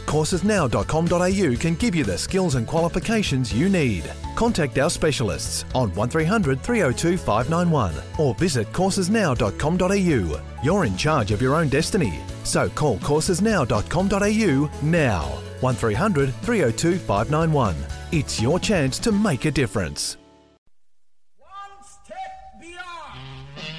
coursesnow.com.au can give you the skills and qualifications you need. Contact our specialists on 1300 302 591 or visit coursesnow.com.au. You're in charge of your own destiny, so call coursesnow.com.au now. 1300 302 591. It's your chance to make a difference.